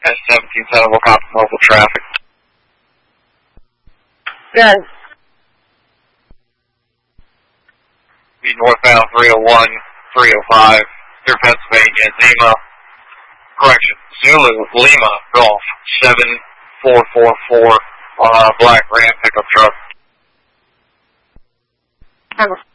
S17 will copy mobile traffic. Good. Be northbound 301, 305, through Pennsylvania, Lima. Correction, Zulu, Lima, Golf, 7444 on a black Ram pickup truck.